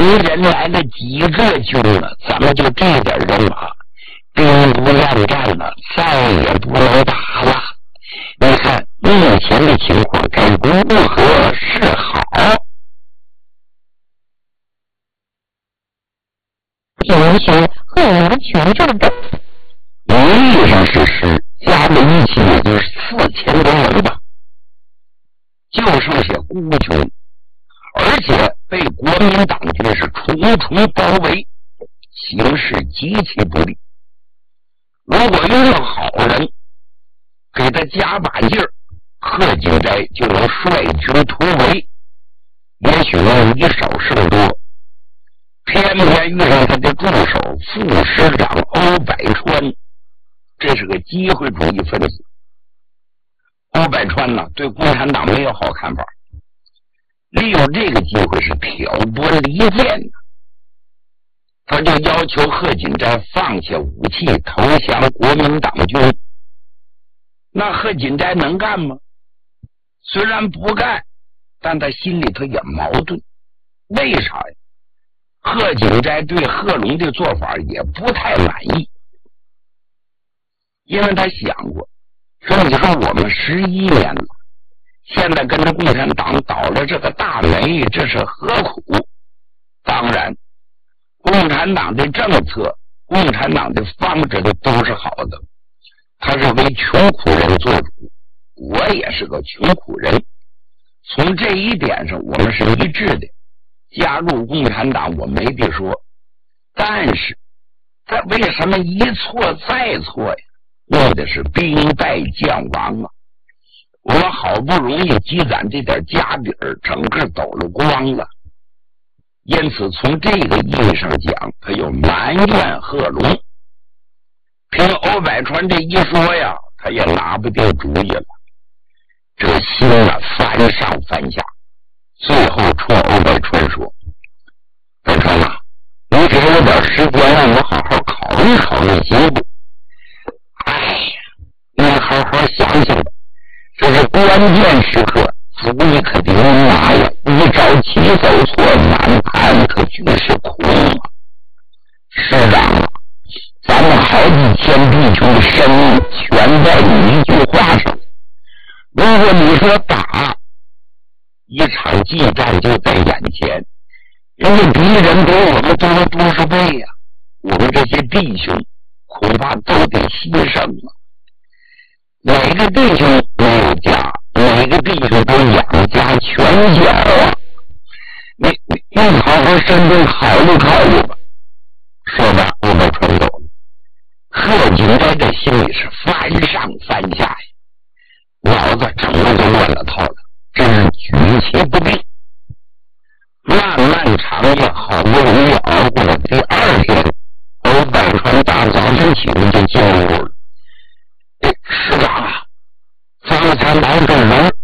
人来了几个军了，咱们就这点人马，兵不乱战了，再也不能打了。你看目前的情况该如何是好？ 有些贺龙群众的名义上是加了一起也就是4000多人吧，就剩下孤军，而且被国民党军是重重包围，形势极其不利。如果遇到好人给他加把劲儿，贺锦斋就能率军突围，也许能以少胜多。偏偏遇上他的助手副师长欧百川，这是个机会主义分子。欧百川呢，对共产党没有好看法，利用这个机会是挑拨离间，他就要求贺锦斋放下武器投降国民党军。那贺锦斋能干吗？虽然不干，但他心里头也矛盾。为啥呀？贺锦斋对贺龙的做法也不太满意，因为他想过，说你说我们11年了，现在跟着共产党倒了这个大霉，这是何苦？当然，共产党的政策、共产党的方针都是好的，他是为穷苦人做主，我也是个穷苦人，从这一点上我们是一致的。加入共产党我没得说，但是他为什么一错再错呀？为的是兵败将亡啊！我们好不容易积攒这点家底儿，整个抖了光了。因此从这个意义上讲，他又埋怨贺龙。凭欧百川这一说呀，他也拿不定主意了，这心啊翻上翻下。最后冲欧百川说：“百川啊，你给我点时间，让我好好考虑考虑，行不？哎呀，你好好想想吧，这是关键时刻，主意可得拿呀！一朝棋走错，满盘可俱是空啊！师长啊，咱们好几千弟兄的生命全在你一句话上。如果你说打，一场激战就在眼前，人家敌人比我们多了多少倍呀！我们这些弟兄恐怕都得牺牲了。哪个弟兄没有家？哪个弟兄都养家全家啊！你好好慎重考虑考虑吧。”说完，欧百川走了。贺锦斋这心里是翻上翻下呀，脑子整个就乱了套了。真是举棋不定。漫漫长夜好不容易熬过了第2天，欧百川大早晨起来就进屋了。师长啊，方才来个人